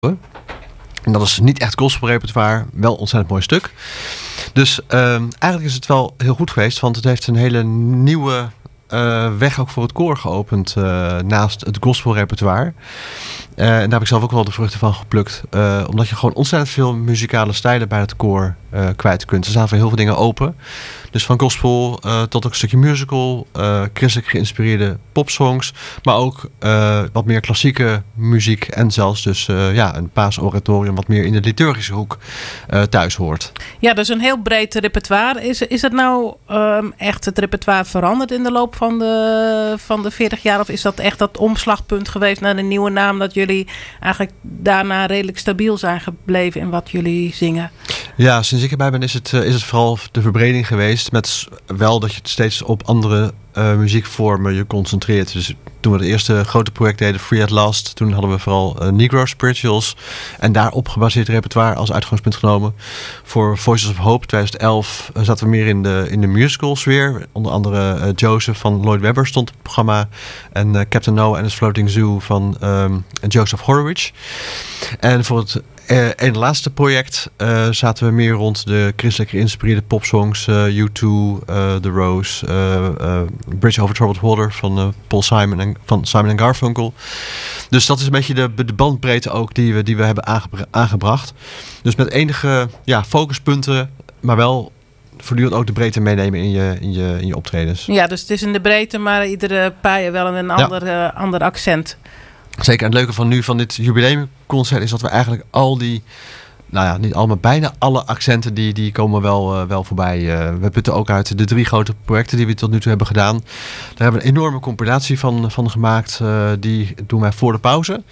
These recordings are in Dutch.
En dat is niet echt gospelrepertoire, wel een ontzettend mooi stuk. Dus eigenlijk is het wel heel goed geweest, want het heeft een hele nieuwe weg ook voor het koor geopend naast het gospelrepertoire. En daar heb ik zelf ook wel de vruchten van geplukt. Omdat je gewoon ontzettend veel muzikale stijlen bij het koor kwijt kunt. Er staan voor heel veel dingen open. Dus van gospel tot ook een stukje musical, christelijk geïnspireerde popsongs, maar ook wat meer klassieke muziek en zelfs dus een paasoratorium wat meer in de liturgische hoek thuis hoort. Ja, dus een heel breed repertoire. Is het nou echt het repertoire veranderd in de loop van de 40 jaar? Of is dat echt dat omslagpunt geweest naar de nieuwe naam, dat jullie eigenlijk daarna redelijk stabiel zijn gebleven in wat jullie zingen? Ja, sinds ik erbij ben is het vooral de verbreding geweest. Met wel dat je het steeds op andere muziekvormen je concentreert. Dus toen we het eerste grote project deden, Free at Last, toen hadden we vooral Negro spirituals. En daarop gebaseerd repertoire als uitgangspunt genomen. Voor Voices of Hope 2011 zaten we meer in de musical sfeer. Onder andere Joseph van Lloyd Webber stond op het programma. En Captain Noah and his Floating Zoo van Joseph Horowitz. En voor het ene laatste project zaten we meer rond de christelijk geïnspireerde popsongs. U2, The Rose, Bridge Over Troubled Water van Paul Simon en van Simon & Garfunkel. Dus dat is een beetje de bandbreedte ook die we hebben aangebracht. Dus met enige focuspunten, maar wel voortdurend ook de breedte meenemen in je optredens. Ja, dus het is in de breedte, maar iedere paar jaar wel een ander accent. Zeker. En het leuke van dit jubileumconcert is dat we eigenlijk al die, niet allemaal, bijna alle accenten die komen wel voorbij. We putten ook uit de 3 grote projecten die we tot nu toe hebben gedaan. Daar hebben we een enorme compilatie van gemaakt. Die doen wij voor de pauze.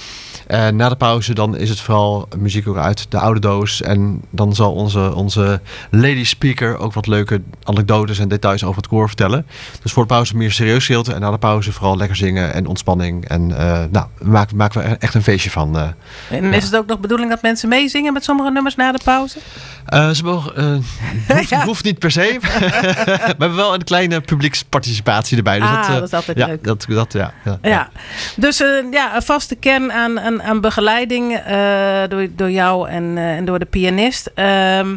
En na de pauze dan is het vooral muziek ook uit de oude doos. En dan zal onze lady speaker ook wat leuke anekdotes en details over het koor vertellen. Dus voor de pauze meer serieus gedeelte. En na de pauze vooral lekker zingen en ontspanning. En maken we echt een feestje van. En is het ook nog bedoeling dat mensen meezingen met sommige nummers na de pauze? Ze mogen, hoeft niet per se. We hebben wel een kleine publieksparticipatie erbij. Dus dat is altijd leuk. Ja. Dus een vaste kern aan begeleiding door jou en door de pianist. En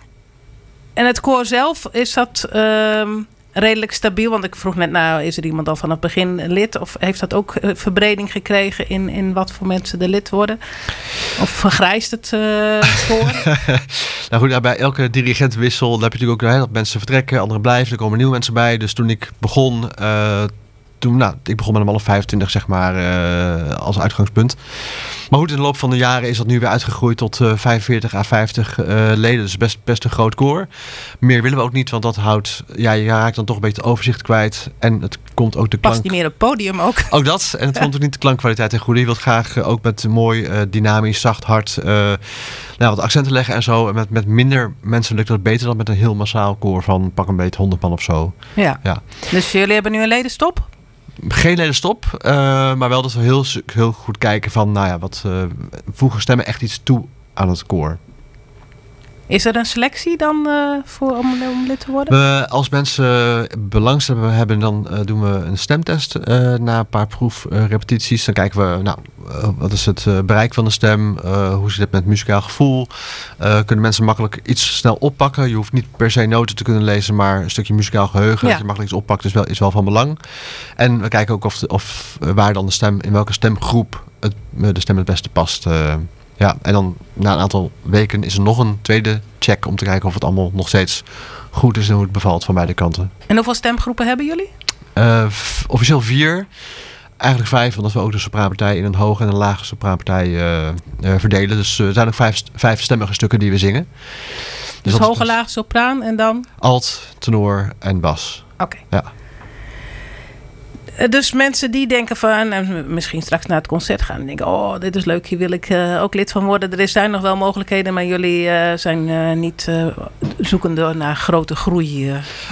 het koor zelf, is dat redelijk stabiel? Want ik vroeg net, is er iemand al vanaf het begin lid? Of heeft dat ook verbreding gekregen in wat voor mensen de lid worden? Of vergrijst het koor? Nou goed, bij elke dirigentwissel heb je natuurlijk ook dat mensen vertrekken, anderen blijven, er komen nieuwe mensen bij. Dus toen ik begon, ik begon met een man of 25, zeg maar, als uitgangspunt. Maar goed, in de loop van de jaren is dat nu weer uitgegroeid tot 45 à 50 leden. Dus best een groot koor. Meer willen we ook niet, want dat houdt, je raakt dan toch een beetje het overzicht kwijt. En het komt ook de klank. Past niet meer op het podium ook. Ook dat. En het komt ook niet de klankkwaliteit ten goede. Je wilt graag ook met mooi, dynamisch, zacht, hard wat accenten leggen en zo. En met minder mensen lukt dat beter dan met een heel massaal koor van pak een beetje 100 man of zo. Ja. Dus jullie hebben nu een ledenstop? Geen ledenstop, maar wel dat we heel goed kijken van, voegen stemmen echt iets toe aan het koor. Is er een selectie dan om lid te worden? Als mensen belangstelling hebben, dan doen we een stemtest na een paar proefrepetities. Dan kijken we, wat is het bereik van de stem? Hoe zit het met muzikaal gevoel? Kunnen mensen makkelijk iets snel oppakken? Je hoeft niet per se noten te kunnen lezen, maar een stukje muzikaal geheugen. Dat je makkelijk iets oppakt is wel van belang. En we kijken ook of waar dan de stem, in welke stemgroep de stem het beste past. En dan na een aantal weken is er nog een tweede check om te kijken of het allemaal nog steeds goed is en hoe het bevalt van beide kanten. En hoeveel stemgroepen hebben jullie? Officieel 4. Eigenlijk 5, omdat we ook de sopraanpartij in een hoge en een lage sopraanpartij verdelen. Dus er zijn ook 5 stemmige stukken die we zingen. Dus hoge, lage, sopraan en dan? Alt, tenor en bas. Oké. Ja. Dus mensen die denken van, misschien straks naar het concert gaan en denken, dit is leuk, hier wil ik ook lid van worden. Er zijn nog wel mogelijkheden, maar jullie zijn niet zoekende naar grote groei.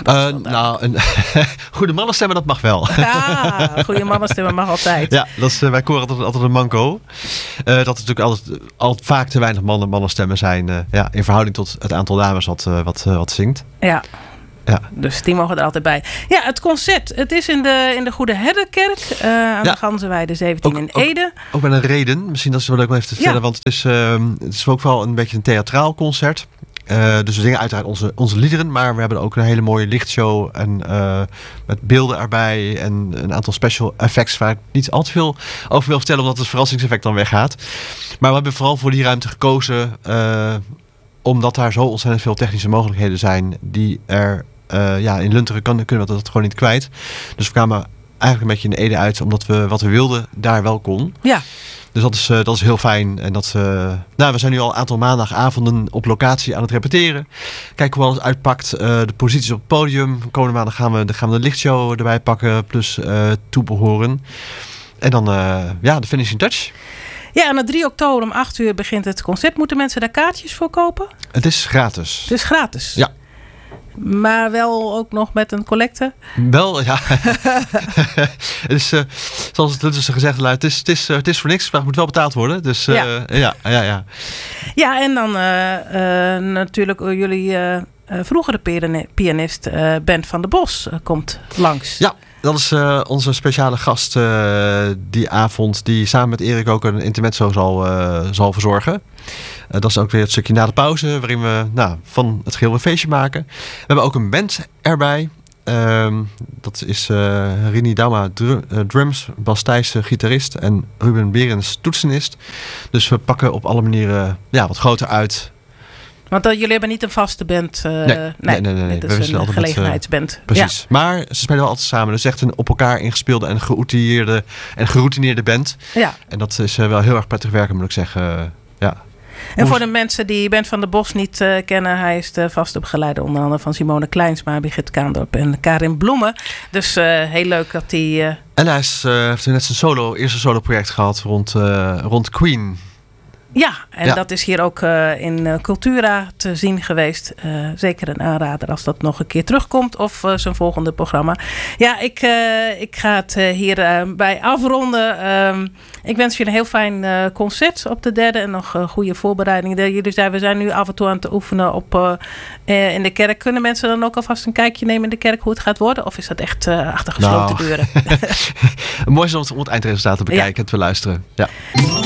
Goede mannenstemmen, dat mag wel. Ja, goede mannenstemmen mag altijd. Ja, wij koren altijd een manco. Dat er natuurlijk altijd vaak te weinig mannenstemmen zijn. In verhouding tot het aantal dames wat zingt. Ja. Ja. Dus die mogen er altijd bij. Ja, het concert. Het is in de Goede Herderkerk. Aan de Ganzenweide 17 in Ede. Ook met een reden. Misschien dat is wel leuk om even te vertellen. Want het is ook wel een beetje een theatraal concert. Dus we zingen uiteraard onze liederen. Maar we hebben ook een hele mooie lichtshow. En met beelden erbij. En een aantal special effects waar ik niet al te veel over wil vertellen. Omdat het verrassingseffect dan weggaat. Maar we hebben vooral voor die ruimte gekozen. Omdat daar zo ontzettend veel technische mogelijkheden zijn. Die er in Lunteren kunnen we dat gewoon niet kwijt. Dus we kwamen eigenlijk een beetje in Ede uit. Omdat we wat we wilden daar wel kon. Ja. Dus dat is heel fijn. En we zijn nu al een aantal maandagavonden op locatie aan het repeteren. Kijken hoe alles uitpakt. De posities op het podium. Komende maandag gaan we de lichtshow erbij pakken. Plus toebehoren. En dan de finishing touch. Ja, en op 3 oktober om 8 uur begint het concert. Moeten mensen daar kaartjes voor kopen? Het is gratis. Het is gratis? Ja. Maar wel ook nog met een collecte? Wel, ja. Het is, zoals het dus gezegd luidt, het is voor niks, maar het moet wel betaald worden. Dus ja. Ja, en dan natuurlijk jullie vroegere pianist Ben van der Bos komt langs. Ja. Dat is onze speciale gast die avond, die samen met Erik ook een intermezzo zal verzorgen. Dat is ook weer het stukje na de pauze, waarin we van het geheel een feestje maken. We hebben ook een band erbij. Dat is Rini Dauma drums, Bas Thijssen gitarist en Ruben Berens toetsenist. Dus we pakken op alle manieren wat groter uit. Want jullie hebben niet een vaste band. Nee. Het is een gelegenheidsband. Precies. Ja. Maar ze spelen wel altijd samen. Dus echt een op elkaar ingespeelde en geroutineerde band. Ja. En dat is wel heel erg prettig werken, moet ik zeggen. Ja. En voor de mensen die Ben van der Bos niet kennen, hij is de vaste begeleider onder andere van Simone Kleinsma, Birgit Kaandorp en Karin Bloemen. Dus heel leuk dat hij... En hij heeft net zijn eerste solo project gehad rond Queen. Ja, en dat is hier ook in Cultura te zien geweest. Zeker een aanrader als dat nog een keer terugkomt. Of zijn volgende programma. Ja, ik ga het hierbij afronden. Ik wens jullie een heel fijn concert op de 3e. En nog goede voorbereidingen. Jullie zeiden, we zijn nu af en toe aan het oefenen in de kerk. Kunnen mensen dan ook alvast een kijkje nemen in de kerk hoe het gaat worden? Of is dat echt achter gesloten deuren? Mooi is om het eindresultaat te bekijken en te luisteren. Ja.